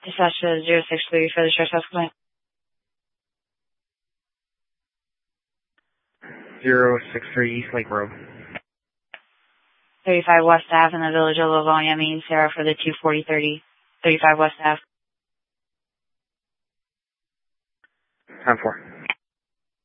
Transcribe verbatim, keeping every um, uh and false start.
Dispatch to zero six three for the trespass complaint. zero six three East Lake Road. thirty-five West Ave in the Village of Livonia, Maine, Sarah for the two forty thirty. thirty-five West Ave. Time four.